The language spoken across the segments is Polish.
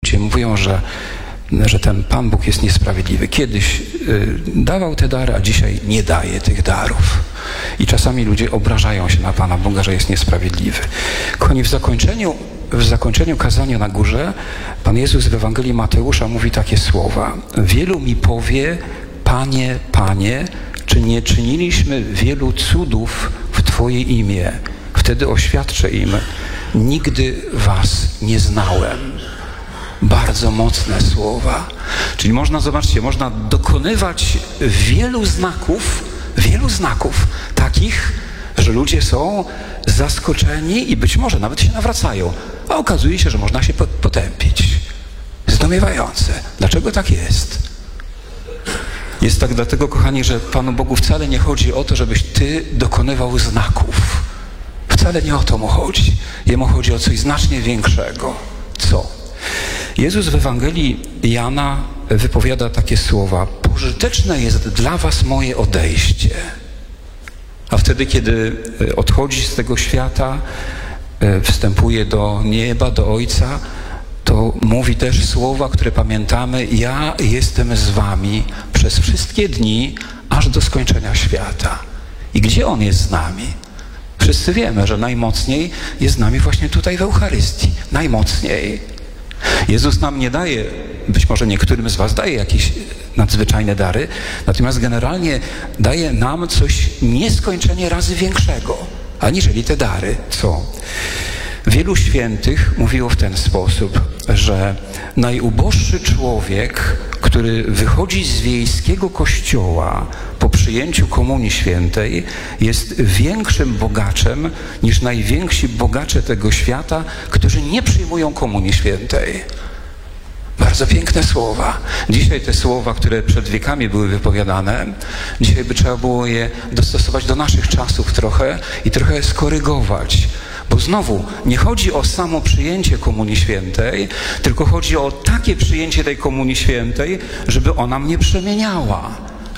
ludzie mówią, że ten Pan Bóg jest niesprawiedliwy. Kiedyś dawał te dary, a dzisiaj nie daje tych darów. I czasami ludzie obrażają się na Pana Boga, że jest niesprawiedliwy. Kochani, w zakończeniu kazania na górze Pan Jezus w Ewangelii Mateusza mówi takie słowa. Wielu mi powie, Panie, Panie, czy nie czyniliśmy wielu cudów w Twoje imię? Wtedy oświadczę im, nigdy was nie znałem. Bardzo mocne słowa. Czyli można, zobaczcie, można dokonywać wielu znaków takich, że ludzie są zaskoczeni i być może nawet się nawracają. A okazuje się, że można się potępić. Zdumiewające. Dlaczego tak jest? Jest tak dlatego, kochani, że Panu Bogu wcale nie chodzi o to, żebyś ty dokonywał znaków. Wcale nie o to mu chodzi. Jemu chodzi o coś znacznie większego. Co? Jezus w Ewangelii Jana wypowiada takie słowa. Pożyteczne jest dla was moje odejście. A wtedy, kiedy odchodzi z tego świata, wstępuje do nieba, do Ojca, to mówi też słowa, które pamiętamy. Ja jestem z wami przez wszystkie dni, aż do skończenia świata. I gdzie On jest z nami? Wszyscy wiemy, że najmocniej jest z nami właśnie tutaj w Eucharystii. Najmocniej. Jezus nam nie daje, być może niektórym z was daje jakieś nadzwyczajne dary, natomiast generalnie daje nam coś nieskończenie razy większego, aniżeli te dary. Co? Wielu świętych mówiło w ten sposób, że najuboższy człowiek, który wychodzi z wiejskiego kościoła po przyjęciu Komunii Świętej, jest większym bogaczem niż najwięksi bogacze tego świata, którzy nie przyjmują Komunii Świętej. Bardzo piękne słowa. Dzisiaj te słowa, które przed wiekami były wypowiadane, dzisiaj by trzeba było je dostosować do naszych czasów trochę i trochę skorygować. Bo znowu, nie chodzi o samo przyjęcie Komunii Świętej, tylko chodzi o takie przyjęcie tej Komunii Świętej, żeby ona mnie przemieniała.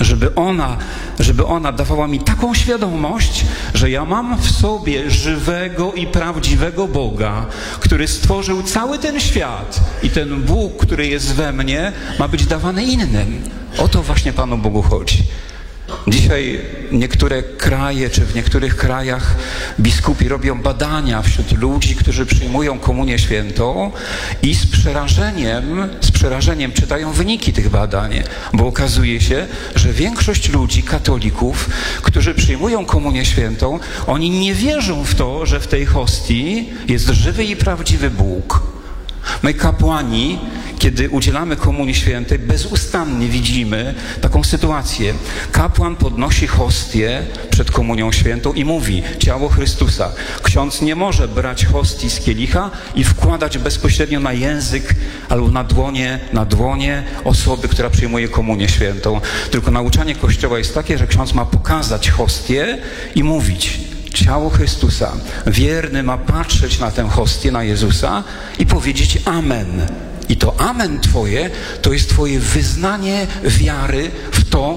Żeby ona dawała mi taką świadomość, że ja mam w sobie żywego i prawdziwego Boga, który stworzył cały ten świat i ten Bóg, który jest we mnie, ma być dawany innym. O to właśnie Panu Bogu chodzi. Dzisiaj niektóre kraje, czy w niektórych krajach biskupi robią badania wśród ludzi, którzy przyjmują Komunię Świętą i z przerażeniem czytają wyniki tych badań, bo okazuje się, że większość ludzi, katolików, którzy przyjmują Komunię Świętą, oni nie wierzą w to, że w tej hostii jest żywy i prawdziwy Bóg. My kapłani, kiedy udzielamy Komunii Świętej, bezustannie widzimy taką sytuację. Kapłan podnosi hostię przed Komunią Świętą i mówi: ciało Chrystusa. Ksiądz nie może brać hostii z kielicha i wkładać bezpośrednio na język albo na dłonie osoby, która przyjmuje Komunię Świętą. Tylko nauczanie Kościoła jest takie, że ksiądz ma pokazać hostię i mówić: ciało Chrystusa. Wierny ma patrzeć na tę hostię, na Jezusa i powiedzieć amen. I to amen twoje, to jest twoje wyznanie wiary w to,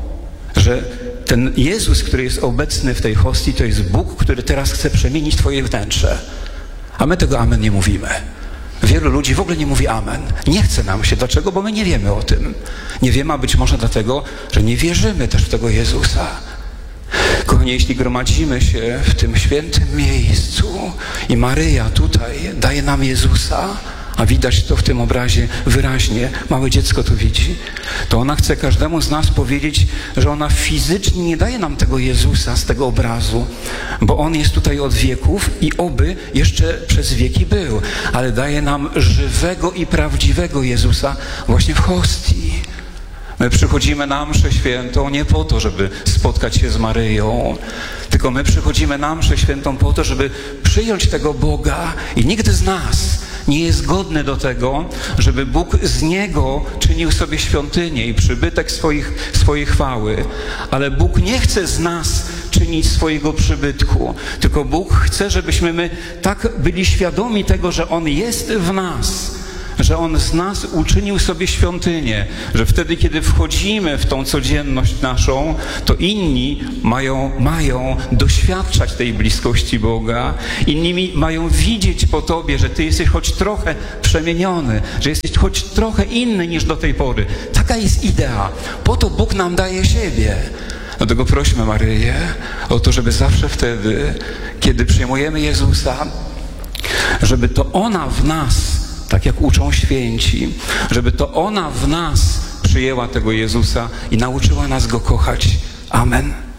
że ten Jezus, który jest obecny w tej hostii, to jest Bóg, który teraz chce przemienić twoje wnętrze. A my tego amen nie mówimy. Wielu ludzi w ogóle nie mówi amen. Nie chce nam się. Dlaczego? Bo my nie wiemy o tym. Nie wiemy, a być może dlatego, że nie wierzymy też w tego Jezusa. Kochani, jeśli gromadzimy się w tym świętym miejscu i Maryja tutaj daje nam Jezusa, a widać to w tym obrazie wyraźnie, małe dziecko to widzi, to ona chce każdemu z nas powiedzieć, że ona fizycznie nie daje nam tego Jezusa z tego obrazu, bo On jest tutaj od wieków i oby jeszcze przez wieki był, ale daje nam żywego i prawdziwego Jezusa właśnie w hostii. My przychodzimy na mszę świętą nie po to, żeby spotkać się z Maryją, tylko my przychodzimy na mszę świętą po to, żeby przyjąć tego Boga i nikt z nas nie jest godny do tego, żeby Bóg z Niego czynił sobie świątynię i przybytek swojej chwały. Ale Bóg nie chce z nas czynić swojego przybytku, tylko Bóg chce, żebyśmy my tak byli świadomi tego, że On jest w nas, że On z nas uczynił sobie świątynię, że wtedy, kiedy wchodzimy w tą codzienność naszą, to inni mają doświadczać tej bliskości Boga, inni mają widzieć po Tobie, że Ty jesteś choć trochę przemieniony, że jesteś choć trochę inny niż do tej pory. Taka jest idea. Po to Bóg nam daje siebie. Dlatego prośmy Maryję o to, żeby zawsze wtedy, kiedy przyjmujemy Jezusa, żeby to ona w nas, tak jak uczą święci, żeby to ona w nas przyjęła tego Jezusa i nauczyła nas Go kochać. Amen.